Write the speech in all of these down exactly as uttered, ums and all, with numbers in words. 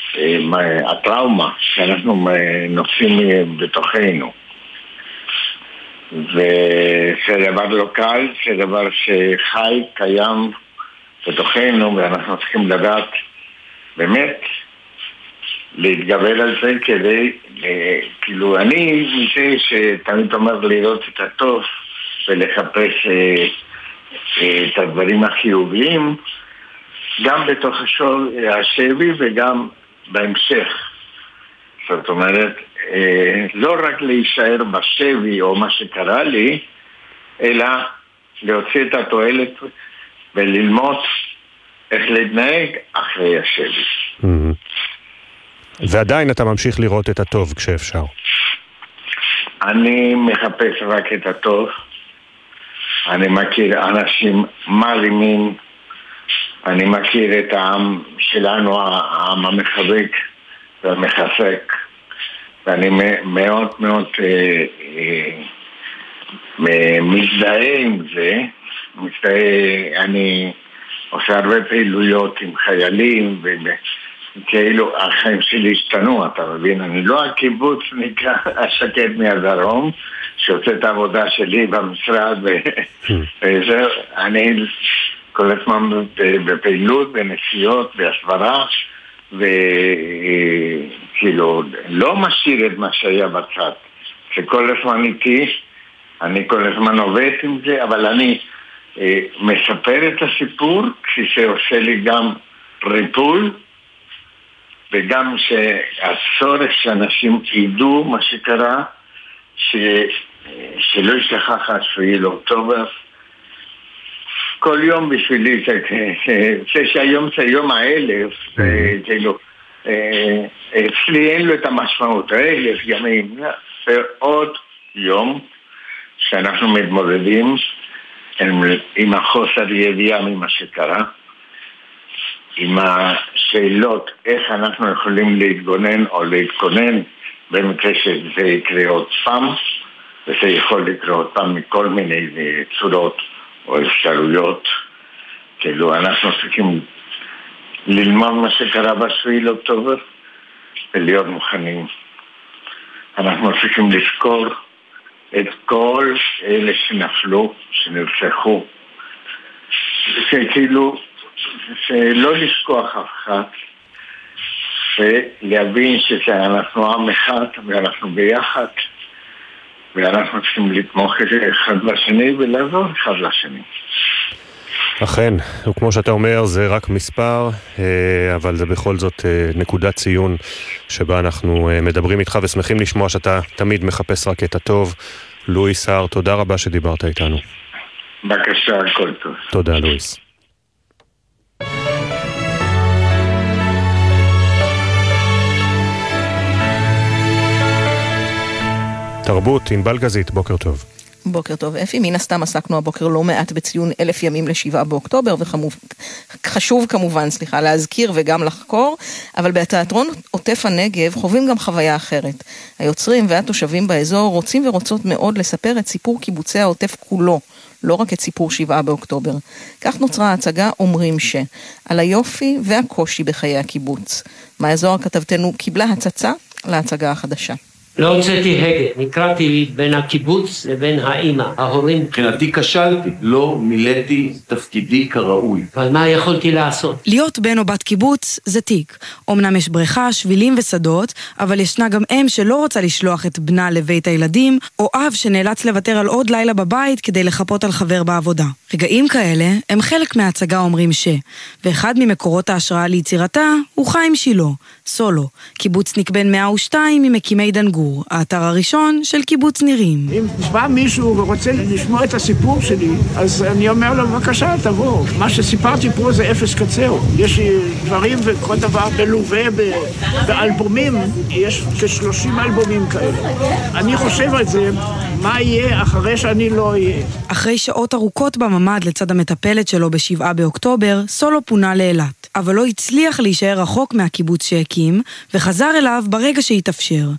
הטראומה שאנחנו נושאים בתוכנו. וזה דבר לא קל, זה דבר שחי, קיים בתוכנו, ואנחנו צריכים לדעת באמת להתגבר על זה כדי, כאילו אני מזה שתמיד אומר לראות את הטוב ולחפש את הדברים החיוביים גם בתוך השבי וגם בהמשך. זאת אומרת, לא רק להישאר בשבי או מה שקרה לי, אלא להוציא את התועלת וללמוד איך להתנהג אחרי השבי. ועדיין אתה ממשיך לראות את הטוב כשאפשר. אני מחפש רק את הטוב. אני מכיר אנשים מרימים. אני מכיר את העם שלנו, העם המחבק והמחזק. ואני מאוד מאוד אה, אה, מזדהה עם זה. מזדהה, אני עושה הרבה פעילויות עם חיילים וכאילו החיים שלי השתנו, אתה מבין? אני לא הקיבוץ נקרא השקט מהדרום שעושה את העבודה שלי במשרד וזה, אני כל הזמן בפעילות, בנסיעות, בהסברה וכאילו לא משאיר את מה שהיה בצד, שכל הזמן איתי, אני כל הזמן עובד עם זה, אבל אני אה, מספר את הסיפור כשזה עושה לי גם ריפול וגם שהצורך שאנשים ידעו מה שקרה, ש, שלא ישכח השביעי לאוקטובר. כל יום בשבילי זה, זה שהיום זה יום האלף, כאילו אצלי אין לו את המשמעות, האלף ימים, זה עוד יום שאנחנו מתמודדים עם, עם החוסר ידיעה ממה שקרה, עם השאלות איך אנחנו יכולים להתגונן או להתכונן במקרה שזה יקרה עוד פעם, וזה יכול לקרות עוד פעם מכל מיני צורות או אפשרויות. כאילו אנחנו צריכים ללמוד מה שקרה בשביעי לאוקטובר ולהיות מוכנים. אנחנו צריכים לזכור את כל אלה שנפלו, שנרצחו. זה כאילו, שלא לשכוח אף אחד, ולהבין שאנחנו עם אחד ואנחנו ביחד, ואנחנו צריכים לתמוך אחד לשני ולעזור אחד לשני. אכן, וכמו שאתה אומר, זה רק מספר, אבל זה בכל זאת נקודת ציון שבה אנחנו מדברים איתך ושמחים לשמוע שאתה תמיד מחפש רק את הטוב. לואיס הר, תודה רבה שדיברת איתנו. בבקשה, הכל טוב. תודה, לואיס. תרבות, ענבל גזית, בוקר טוב. בוקר טוב, אפי. מן הסתם עסקנו הבוקר לא מעט בציון אלף ימים לשבעה באוקטובר, וחשוב כמובן, סליחה, להזכיר וגם לחקור, אבל בתיאטרון עוטף הנגב חווים גם חוויה אחרת. היוצרים והתושבים באזור רוצים ורוצות מאוד לספר את סיפור קיבוצי העוטף כולו, לא רק את סיפור שבעה באוקטובר. כך נוצרה ההצגה אומרים ש, על היופי והקושי בחיי הקיבוץ. מהאזור הכתבתנו קיבלה הצצה להצגה החדשה. לא הוצאתי הגה, נקראתי בין הקיבוץ לבין האמא, ההורים. מבחינתי כשלתי, לא מילאתי תפקידי כראוי. אבל מה יכולתי לעשות? להיות בן או בת קיבוץ זה תיק. אמנם יש בריכה, שבילים ושדות, אבל ישנה גם אם שלא רוצה לשלוח את בנה לבית הילדים, או אב שנאלץ לוותר על עוד לילה בבית כדי לחפות על חבר בעבודה. רגעים כאלה הם חלק מההצגה אומרים ש, ואחד ממקורות ההשראה ליצירתה הוא חיים שילה, סולו, קיבוצניק בן מאה ושתיים ממקימי דנגור, האתר הראשון של קיבוץ נירים. אם בא מישהו ורוצה לשמוע את הסיפור שלי, אז אני אומר לו, בבקשה, תבוא. מה שסיפרתי פה זה אפס קצר. יש דברים וכל דבר מלווה באלבומים, יש כ-שלושים אלבומים כאלה. אני חושב על זה, מה יהיה אחרי שאני לא אהיה. אחרי שעות ארוכות בממד לצד המטפלת שלו בשבעה באוקטובר, סולו פונה לאילת, אבל לא הצליח להישאר רחוק מהקיבוץ שהקים, וחזר אליו ברגע שהתאפשר. הוא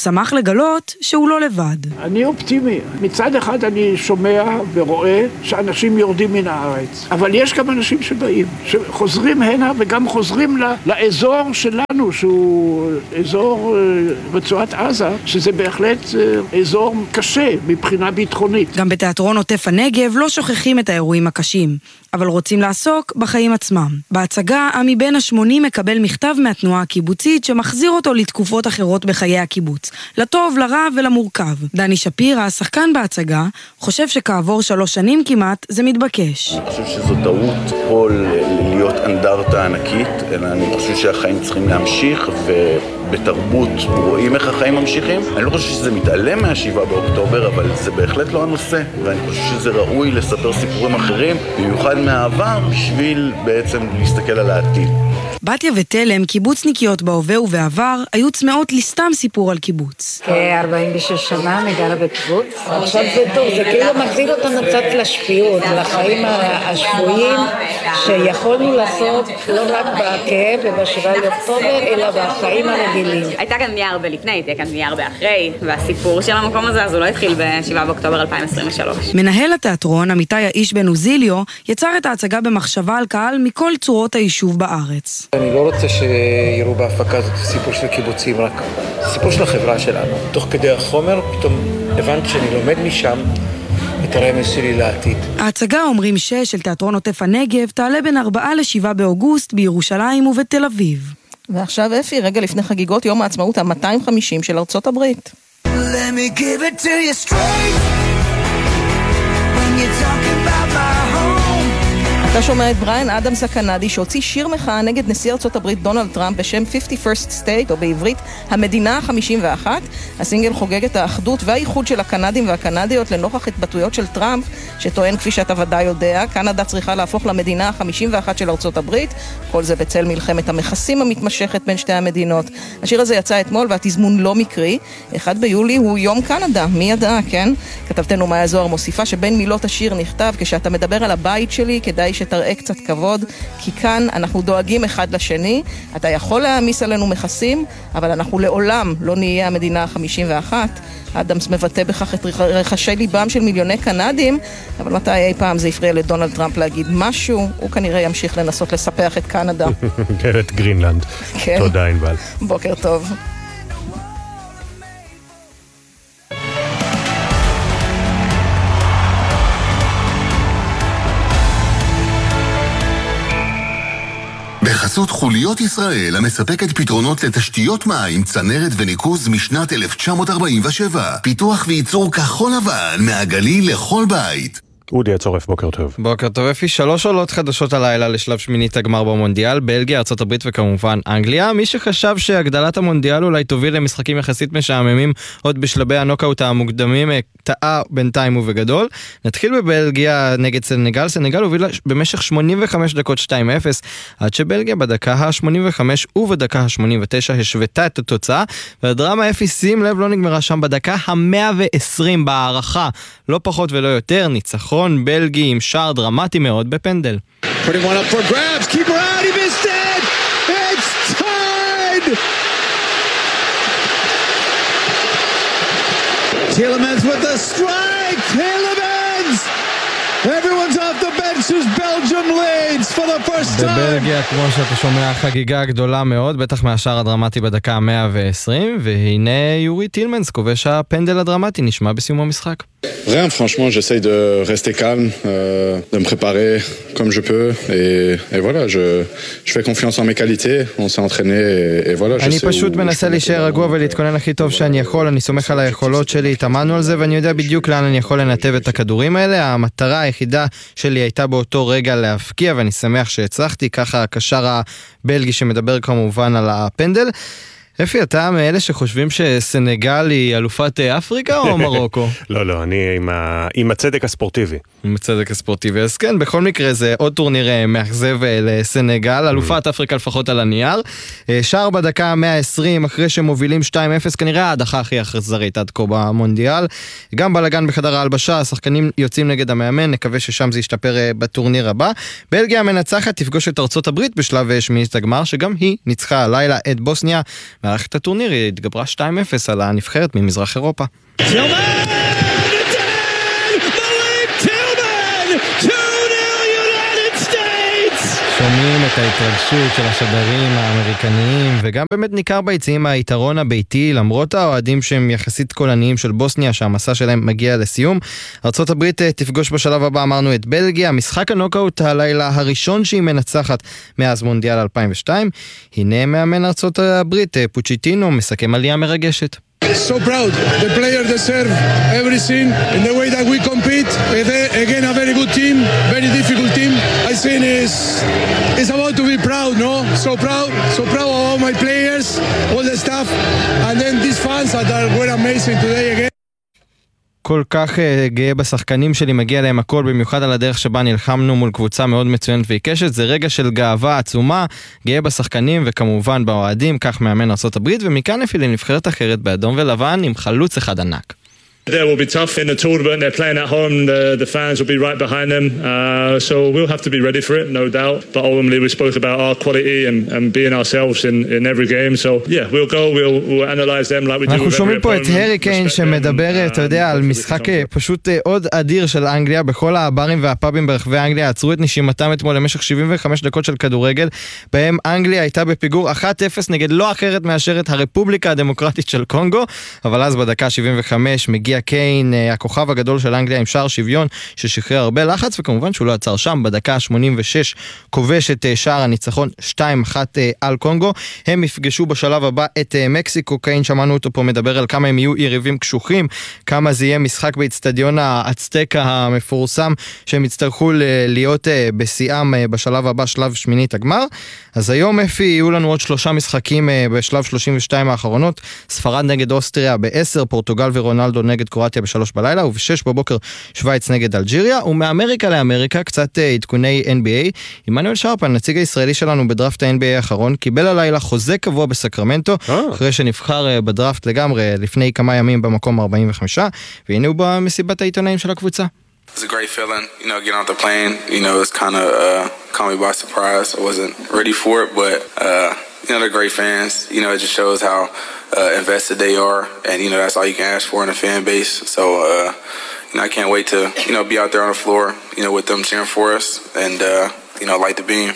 שמח לגלות שהוא לא לבד. אני אופטימי. מצד אחד אני שומע ורואה שאנשים יורדים מן הארץ. אבל יש גם אנשים שבאים, שחוזרים הנה וגם חוזרים לאזור שלנו, שהוא אזור רצועת עזה, שזה בהחלט אזור קשה מבחינה ביטחונית. גם בתיאטרון עוטף הנגב לא שוכחים את האירועים הקשים, אבל רוצים לעסוק בחיים עצמם. בהצגה, עמי בן השמונים מקבל מכתב מהתנועה הקיבוצית שמחזיר אותו לתקופות אחרות בחיי הקיבוץ. לטוב, לרע ולמורכב. דני שפירא, השחקן בהצגה, חושב שכעבור שלוש שנים כמעט זה מתבקש. אני חושב שזו טעות פה להיות אנדרטה ענקית, אלא אני חושב שהחיים צריכים להמשיך, ובתרבות רואים איך החיים ממשיכים. אני לא חושב שזה מתעלם מהשבעה באוקטובר, אבל זה בהחלט לא הנושא. ואני חושב שזה ראוי לספר סיפורים אחרים, במיוחד מהעבר, בשביל בעצם להסתכל על העתיד. בתיה ותלם, קיבוצניקיות בהווה ובעבר, היו צמאות לסתם סיפור על קיבוץ. כ-ארבעים ושש שנה אני גרה בקיבוץ. עכשיו זה טוב, זה כאילו מחזיר אותנו קצת לשפיות, לחיים השפויים, שיכולנו לעשות לא רק בכאב ובשבעה לאוקטובר, אלא בחיים הרגילים. הייתה כאן בנייה הרבה לפני, תהיה כאן בנייה הרבה אחרי, והסיפור של המקום הזה, אז הוא לא התחיל ב-שבעה באוקטובר אלפיים עשרים ושלוש. מנהל התיאטרון, אמיתי האיש בן עוזיליו, יצר את ההצגה במחשבה על קהל מכל צורות היישוב בארץ. אני לא רוצה שיראו בהפקה הזאת סיפור של קיבוצים, רק סיפור של החברה שלנו. תוך כדי החומר, פתאום הבנתי שאני לומד משם את הרמז שלי לעתיד. ההצגה אומרים שש של תיאטרון עוטף הנגב תעלה בין ארבעה לשבעה באוגוסט בירושלים ובתל אביב. ועכשיו אפי, רגע לפני חגיגות יום העצמאות ה-מאתיים וחמישים של ארצות הברית. Let me give it to you straight when you're talking about my home. אתה שומע את בריין אדמס הקנדי שהוציא שיר מחאה נגד נשיא ארצות הברית דונלד טראמפ בשם חמישים-ואחת State, או בעברית המדינה ה-חמישים ואחת. הסינגל חוגג את האחדות והאיחוד של הקנדים והקנדיות לנוכח התבטאויות של טראמפ, שטוען כפי שאתה ודאי יודע, קנדה צריכה להפוך למדינה ה-חמישים ואחת של ארצות הברית, כל זה בצל מלחמת המכסים המתמשכת בין שתי המדינות. השיר הזה יצא אתמול והתזמון לא מקרי. אחד ביולי הוא יום קנדה, מי ידע, כן? כתבתנו מאיה זוהר מוסיפה שבין מילות השיר נכתב, כשאתה מדבר על הבית שלי כדאי שתראה קצת כבוד, כי כאן אנחנו דואגים אחד לשני. אתה יכול להעמיס עלינו מכסים, אבל אנחנו לעולם לא נהיה המדינה ה-חמישים ואחת. אדמס מבטא בכך את רחשי ליבם של מיליוני קנדים, אבל מתי אי פעם זה יפריע לדונלד טראמפ להגיד משהו, הוא כנראה ימשיך לנסות לספח את קנדה. את גרינלנד. כן. תודה ענבל. בוקר טוב. בחסות חוליות ישראל המספקת פתרונות לתשתיות מים, צנרת וניקוז משנת אלף תשע מאות ארבעים ושבע. פיתוח וייצור כחול לבן מהגליל לכל בית. אודי הצורף, בוקר טוב. בוקר טוב אפי, שלוש עולות חדשות הלילה לשלב שמינית הגמר במונדיאל, בלגיה, ארצות הברית וכמובן אנגליה. מי שחשב שהגדלת המונדיאל אולי תוביל למשחקים יחסית משעממים עוד בשלבי הנוקאוט המוקדמים, טעה בינתיים ובגדול. נתחיל בבלגיה נגד סנגל. סנגל הובילה במשך שמונים וחמש דקות שתיים אפס, עד שבלגיה בדקה ה-שמונים וחמש ובדקה ה-שמונים ותשע השוותה את התוצאה, והדרמה אפי, שים לב, לא נגמרה שם בדקה ה-מאה ועשרים בהערכה, לא פחות ולא יותר, ניצחון בלגי עם שער דרמטי מאוד בפנדל. Putting one up for grabs, keeper out, he missed it! It's tied! Tielemans with the strike! Tielemans! Everyone's off the bench as Belgium leads for the first time! בבלגיה, כמו שאתה שומע, חגיגה גדולה מאוד, בטח מהשער הדרמטי בדקה ה-מאה ועשרים, והנה יורי טילמנס כובש הפנדל הדרמטי, נשמע בסיום המשחק. Rien, franchement, j'essaye de rester calme, euh, de me préparer comme je peux, et, et voilà, je, je fais confiance en mes qualités, on s'est entraîné, et, et voilà, je sais... אני פשוט מנסה להישאר רגוע ולהתכונן הכי טוב שאני יכול, אני סומך על היכולות שלי, התאמנו על זה, ואני יודע בדיוק לאן אני יכול לנתב את הכדורים האלה. המטרה היחידה שלי הייתה באותו רגע להפקיע, ואני שמח שהצלחתי, ככה הקשר הבלגי שמדבר כמובן על הפנדל. אפי, אתה מאלה שחושבים שסנגל היא אלופת אפריקה או מרוקו? לא, לא, אני עם, ה... עם הצדק הספורטיבי. עם הצדק הספורטיבי, אז כן, בכל מקרה זה עוד טורניר מאכזב לסנגל, אלופת אפריקה לפחות על הנייר. שער בדקה מאה ועשרים, אחרי שמובילים שתיים אפס, כנראה ההדחה הכי אכזרית עד כה במונדיאל. גם בלגן בחדר ההלבשה, השחקנים יוצאים נגד המאמן, נקווה ששם זה ישתפר בטורניר הבא. בלגיה המנצחת תפגוש את ארצות הברית בשלב שמינית הגמר, שגם היא ניצחה הלילה את בוסניה, מערכת הטורניר היא התגברה שתיים אפס על הנבחרת ממזרח אירופה. שומעים את ההתרגשות של השדרים האמריקניים, וגם באמת ניכר ביציעים היתרון הביתי, למרות האוהדים שהם יחסית קולניים של בוסניה, שהמסע שלהם מגיע לסיום. ארצות הברית תפגוש בשלב הבא, אמרנו, את בלגיה, משחק הנוקאוט הלילה הראשון שהיא מנצחת מאז מונדיאל אלפיים ושתיים. הנה מאמן ארצות הברית, פוצ'יטינו, מסכם עלייה מרגשת. So proud. The players deserve everything in the way that we compete. Again, a very good team, very difficult team. I think it's, it's about to be proud, no? So proud, so proud of all my players, all the staff, and then these fans that are, were amazing today again. כל כך גאה בשחקנים שלי, מגיע להם הכל, במיוחד על הדרך שבה נלחמנו מול קבוצה מאוד מצוינת ועיקשת. זה רגע של גאווה עצומה, גאה בשחקנים וכמובן באוהדים, כך מאמן ארצות הברית, ומכאן אפילו נבחרת אחרת באדום ולבן עם חלוץ אחד ענק. They will be tough in the tournament. They're playing at home. The, the fans will be right behind them. Uh, so we'll have to be ready for it, no doubt. But ultimately, we spoke about our quality and, and being ourselves in, in every game. So yeah, we'll go. We'll, we'll analyze them like we do. אנחנו שומעים פה את הרי קיין שמדבר, אתה יודע, על משחק פשוט עוד אדיר של אנגליה. בכל הברים והפאבים ברחבי אנגליה עצרו את נשימתם אתמול למשך שבעים וחמש דקות של כדורגל, בהם אנגליה הייתה בפיגור אחת אפס נגד לא אחרת מאשר את הרפובליקה הדמוקרטית של קונגו. אבל אז בדקה שבעים וחמש מגיע קיין, הכוכב הגדול של אנגליה, עם שער שוויון ששחרר הרבה לחץ, וכמובן שהוא לא עצר שם. בדקה שמונים ושש כובש את שער הניצחון שתיים אחת על קונגו. הם יפגשו בשלב הבא את מקסיקו. קיין, שמענו אותו פה מדבר על כמה הם יהיו יריבים קשוחים, כמה זה יהיה משחק באצטדיון האצטקה המפורסם, שהם יצטרכו להיות בשיאם בשלב הבא, שלב שמינית הגמר. אז היום אפי יהיו לנו עוד שלושה משחקים בשלב שלושים ושתיים האחרונות. ספרד נגד אוסטריה ב-עשר, פורטוגל ורונלדו נגד קרואטיה בשלוש בלילה, ובשש בבוקר שוויץ נגד אלג'יריה. ומאמריקה לאמריקה קצת עדכוני אן בי איי. עמנואל שרפן, נציג הישראלי שלנו בדראפט ה-אן בי איי האחרון, קיבל הלילה חוזה קבוע בסקרמנטו, אחרי שנבחר בדראפט לגמרי לפני כמה ימים במקום ארבעים וחמש, והנה הוא במסיבת העיתונאים של הקבוצה. It's a great feeling, you know, getting off the plane. You know, it's kind of uh, caught me by surprise. I wasn't ready for it, but uh, you know, they're great fans. You know, it just shows how uh, invested they are, and you know, that's all you can ask for in a fan base. So, uh, you know, I can't wait to, you know, be out there on the floor, you know, with them cheering for us, and uh, you know, light the beam.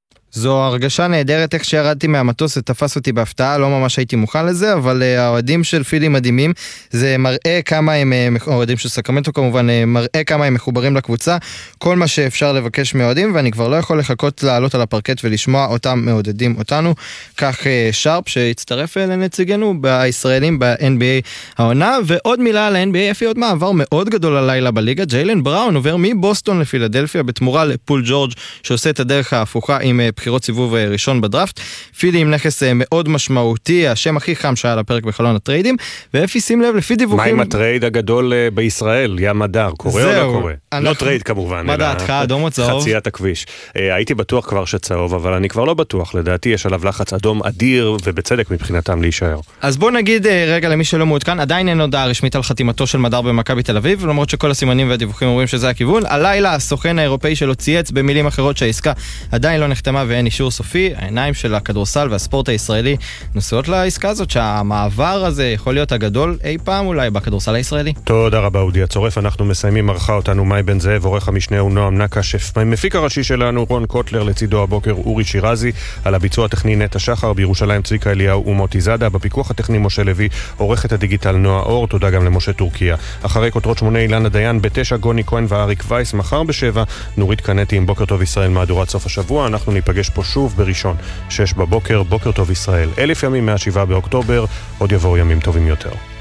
זו הרגשה נהדרת. איך שירדתי מהמטוס זה תפס אותי בהפתעה, לא ממש הייתי מוכן לזה, אבל האוהדים של פילי מדהימים, זה מראה כמה הם, האוהדים של סקרמנטו כמובן, מראה כמה הם מחוברים לקבוצה, כל מה שאפשר לבקש מאוהדים, ואני כבר לא יכול לחכות לעלות על הפרקט ולשמוע אותם מעודדים אותנו. כך שרפ שהצטרף לנציגנו בישראלים ב-אן בי איי העונה. ועוד מילה על ה-אן בי איי, אפי עוד מעבר מאוד גדול הלילה בליגה. ג'יילן בראון עובר מבוסטון לפילדלפיה בתמורה לפול ג'ורג' שעושה את הדרך ההפוכה עם בחירות סיבוב ראשון בדראפט. פילי עם נכס מאוד משמעותי, השם הכי חם שהיה על הפרק בחלון הטריידים. ואפי, שים לב, לפי דיווחים... מה עם הטרייד הגדול בישראל? ים מדר, קורה או לא קורה? לא טרייד כמובן, מה דעתך, אדום או צהוב? חציית הכביש. הייתי בטוח כבר שצהוב, אבל אני כבר לא בטוח. לדעתי יש עליו לחץ אדום אדיר, ובצדק מבחינתם להישאר. אז בוא נגיד רגע למי שלא מעודכן, עדיין אין הודעה רשמית על חתימתו של מדר במכבי תל אביב, למרות שכל הסימנים והדיווחים אומרים שזה הכיוון. הלילה הסוכן האירופאי שלו צייץ במילים אחרות שהעסקה עדיין לא נחתמה ואין אישור סופי. העיניים של הכדורסל והספורט הישראלי נוסעות לעסקה הזאת, שהמעבר הזה יכול להיות הגדול אי פעם אולי בכדורסל הישראלי. תודה רבה אודי הצורף. אנחנו מסיימים. ערכה אותנו מאי בן זאב, עורך המשנה הוא נועם נקש, המפיק הראשי שלנו רון קוטלר, לצידו הבוקר אורי שירזי, על הביצוע הטכני נטע שחר, בירושלים צביקה אליהו ומוטי זאדה, בפיקוח הטכני משה לוי, עורכת הדיגיטל נועה אור. תודה גם למשה טורקיה. אחרי כותרות שמונה אילנה דיין, בתשע גוני כהן ואריק וייס, מחר בשבע נורית קנטי עם בוקר טוב ישראל מהדורת סוף השבוע. אנחנו ניפגש פה שוב בראשון, שש בבוקר, בוקר טוב ישראל. אלף ימים מהשבעה באוקטובר, עוד יבואו ימים טובים יותר.